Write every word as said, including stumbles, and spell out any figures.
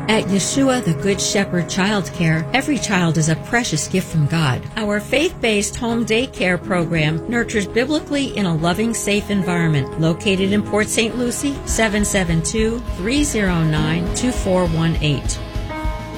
At Yeshua the Good Shepherd Child Care, every child is a precious gift from God. Our faith-based home daycare program nurtures biblically in a loving, safe environment. Located in Port Saint Lucie, seven seven two, three zero nine, two four one eight.